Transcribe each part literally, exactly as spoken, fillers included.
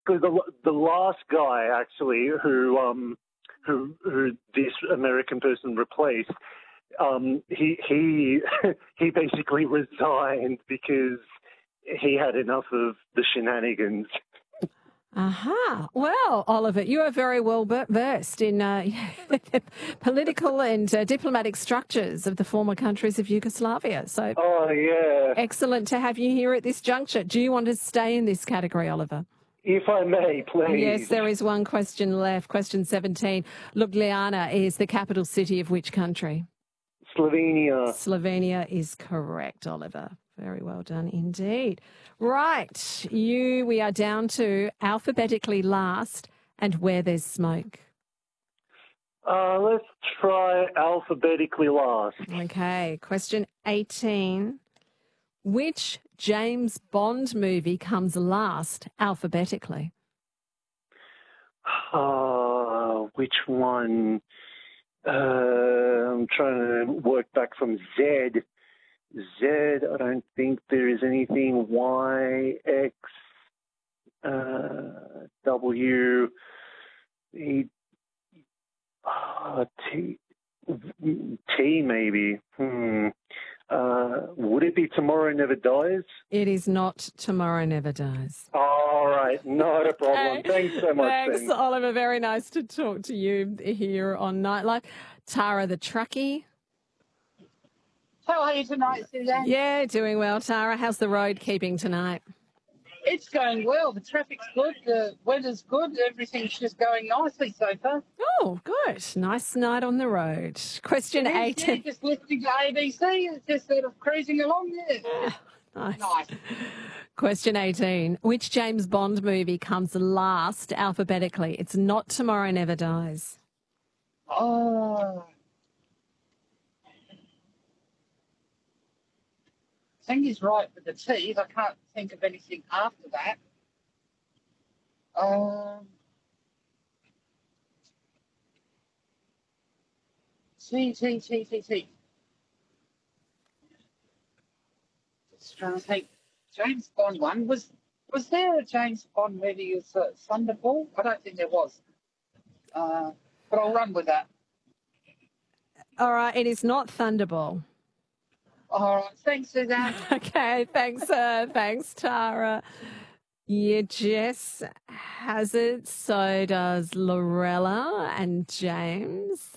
because the the last guy actually who um who who this American person replaced, um he he he basically resigned because he had enough of the shenanigans. Aha. Uh-huh. Well, Oliver, you are very well versed in uh, political and uh, diplomatic structures of the former countries of Yugoslavia. So, oh yeah, excellent to have you here at this juncture. Do you want to stay in this category, Oliver? If I may, please. Yes, there is one question left. Question seventeen. Ljubljana is the capital city of which country? Slovenia. Slovenia is correct, Oliver. Very well done indeed. Right, you. We are down to alphabetically last and where there's smoke. Uh, let's try alphabetically last. Okay, question eighteen. Which James Bond movie comes last alphabetically? Uh, which one? Uh, I'm trying to work back from Z. Z, I don't think there is anything. Y, X, uh, W, E, uh, T, T maybe. Hmm. Uh, would it be Tomorrow Never Dies? It is not Tomorrow Never Dies. All right, not a problem. Okay. Thanks so much. Thanks, Ben. Oliver. Very nice to talk to you here on Nightlife. Tara the truckie. How are you tonight, Suzanne? Yeah, doing well, Tara. How's the road keeping tonight? It's going well. The traffic's good. The weather's good. Everything's just going nicely so far. Oh, good. Nice night on the road. Question It is, eight. yeah, just listening to A B C. It's just sort of cruising along there. Yeah, nice. Nice. Question eighteen. Which James Bond movie comes last alphabetically? It's not Tomorrow Never Dies. Oh. I think he's right with the T's. I can't think of anything after that. Um, T, T, T, T, T. Just trying to think. James Bond one. Was was there a James Bond movie with uh, Thunderball? I don't think there was. Uh, but I'll run with that. All right, it is not Thunderball. All right, thanks, Suzanne. Okay, thanks, uh, thanks, Tara. Yeah, Jess has it. So does Lorella and James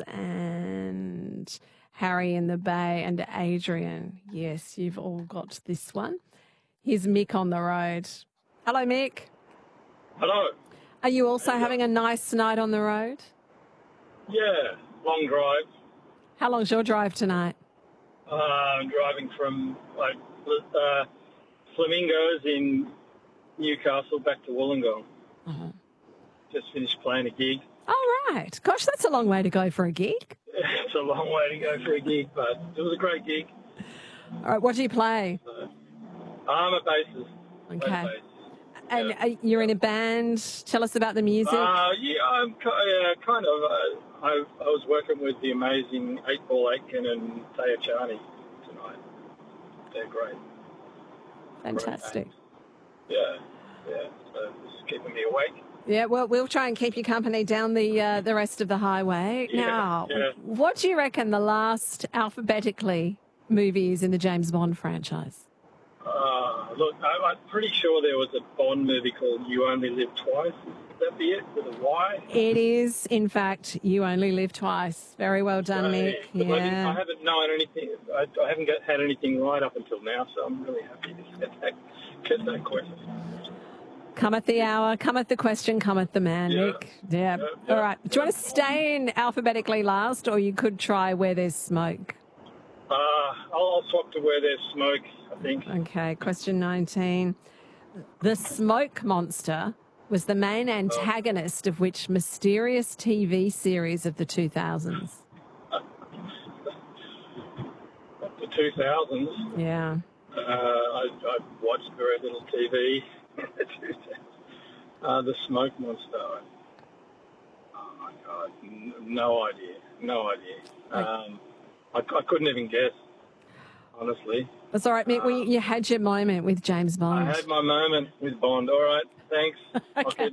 and Harry in the Bay and Adrian. Yes, you've all got this one. Here's Mick on the road. Hello, Mick. Hello. Are you also having a nice night on the road? Yeah, long drive. How long's your drive tonight? Uh, I'm driving from like uh, Flamingos in Newcastle back to Wollongong. Uh-huh. Just finished playing a gig. Oh, right. Gosh, that's a long way to go for a gig. It's a long way to go for a gig, but it was a great gig. All right, what do you play? So, I'm a bassist. Okay. Bass. And Yeah. uh, you're in a band. Tell us about the music. Uh, yeah, I'm ki- uh, kind of. Uh, I, I was working with the amazing Eight Ball Aitken and Thea Charney tonight. They're great. Fantastic. Great yeah, yeah. So it's keeping me awake. Yeah, well, we'll try and keep you company down the uh, the rest of the highway. Yeah, now, yeah. what do you reckon the last alphabetically movie is in the James Bond franchise? Uh, look, I, I'm pretty sure there was a Bond movie called You Only Live Twice. Would that be it, with a Y? It is, in fact, You Only Live Twice. Very well done, Mick. But I, didn't- Yeah. I haven't known anything. I, I haven't got, had anything right up until now, so I'm really happy to get that, get that question. Cometh the hour, cometh the question, cometh the man, Yeah. Mick. Yeah. Yeah, yeah, All right. Do you want to stay in alphabetically last, or you could try Where There's Smoke? Uh, I'll, I'll swap to Where There's Smoke, I think. Okay, question nineteen. The Smoke Monster was the main antagonist of which mysterious T V series of the two thousands? The two thousands. Yeah. Uh, I, I watched very little T V. uh, the Smoke Monster. Oh my God, N- no idea, no idea. Um, I, I couldn't even guess, honestly. That's all right, Mick. Well, you had your moment with James Bond. I had my moment with Bond. All right, thanks. I'll Okay. keep